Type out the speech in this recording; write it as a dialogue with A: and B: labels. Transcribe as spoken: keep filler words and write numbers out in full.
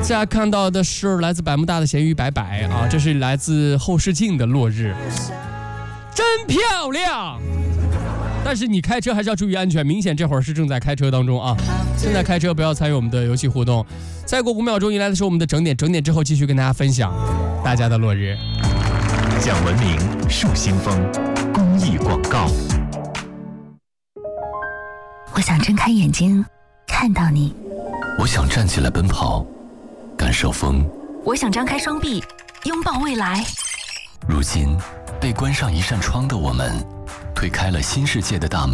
A: 大家看到的是来自百慕大的咸鱼白白啊，这是来自后视镜的落日，真漂亮。但是你开车还是要注意安全，明显这会儿是正在开车当中啊。现在开车不要参与我们的游戏互动。再过五秒钟迎来的是我们的整点，整点之后继续跟大家分享大家的落日。
B: 讲文明树新风公益广告。
C: 我想睁开眼睛看到你，
D: 我想站起来奔跑感受风，
C: 我想张开双臂拥抱未来。
D: 如今被关上一扇窗的我们，推开了新世界的大门。